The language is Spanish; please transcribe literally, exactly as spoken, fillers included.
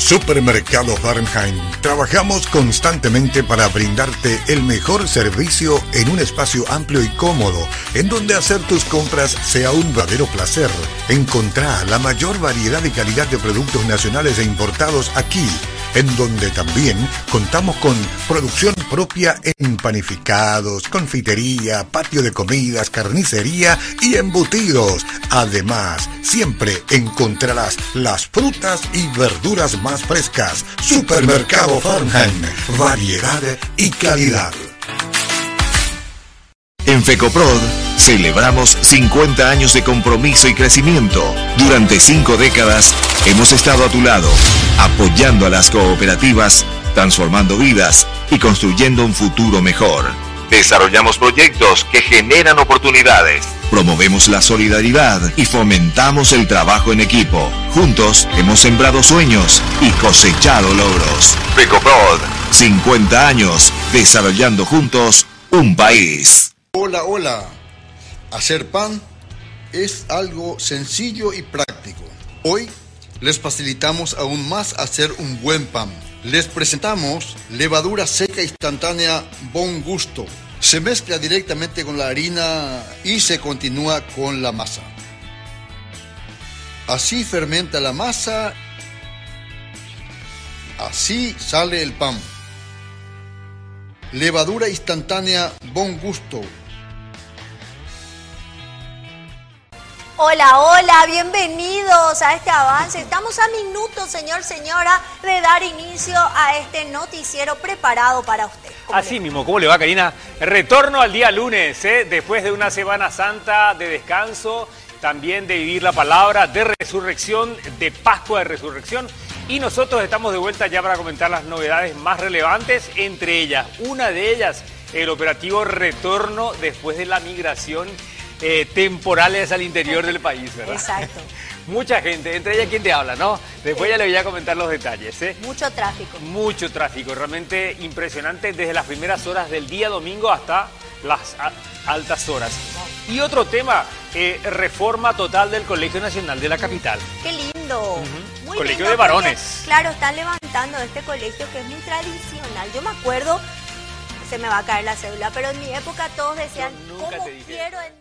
Supermercado Farnheim. Trabajamos constantemente para brindarte el mejor servicio en un espacio amplio y cómodo, en donde hacer tus compras sea un verdadero placer. Encontrá la mayor variedad y calidad de productos nacionales e importados aquí, en donde también contamos con producción propia en panificados, confitería, patio de comidas, carnicería y embutidos. Además, siempre encontrarás las frutas y verduras más frescas. Supermercado Farnheim, variedad y calidad. En FECOPROD celebramos cincuenta años de compromiso y crecimiento. Durante cinco décadas hemos estado a tu lado, apoyando a las cooperativas, transformando vidas y construyendo un futuro mejor. Desarrollamos proyectos que generan oportunidades. Promovemos la solidaridad y fomentamos el trabajo en equipo. Juntos hemos sembrado sueños y cosechado logros. FECOPROD, cincuenta años desarrollando juntos un país. Hola, hola. Hacer pan es algo sencillo y práctico. Hoy les facilitamos aún más hacer un buen pan. Les presentamos levadura seca instantánea Bon Gusto. Se mezcla directamente con la harina y se continúa con la masa. Así fermenta la masa. Así sale el pan. Levadura instantánea Bon Gusto. Hola, hola, bienvenidos a este avance. Estamos a minutos, señor, señora, de dar inicio a este noticiero preparado para usted. Así mismo, ¿cómo le va, Karina? Retorno al día lunes, ¿eh? Después de una Semana Santa de descanso, también de vivir la palabra, de resurrección, de Pascua de Resurrección. Y nosotros estamos de vuelta ya para comentar las novedades más relevantes, entre ellas, una de ellas, el operativo retorno después de la migración Eh, temporales al interior del país, ¿verdad? Exacto. Mucha gente, entre ellas quien te habla, ¿no? Después sí. Ya le voy a comentar los detalles, ¿eh? Mucho tráfico. Mucho tráfico, realmente impresionante desde las primeras horas del día domingo hasta las altas horas. Y otro tema, eh, reforma total del Colegio Nacional de la Capital. ¡Qué lindo! Uh-huh. Muy colegio lindo de varones. Porque, claro, están levantando este colegio que es muy tradicional. Yo me acuerdo, se me va a caer la cédula, pero en mi época todos decían, ¿cómo quiero en